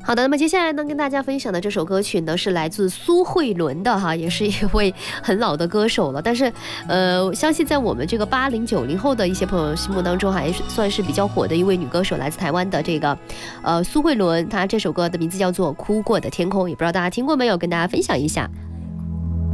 好的，那么接下来呢，跟大家分享的这首歌曲呢，是来自苏慧伦的哈，也是一位很老的歌手了。但是，相信在我们这个80、90后的一些朋友心目当中，还算是比较火的一位女歌手，来自台湾的这个苏慧伦。她这首歌的名字叫做《哭过的天空》，也不知道大家听过没有，跟大家分享一下。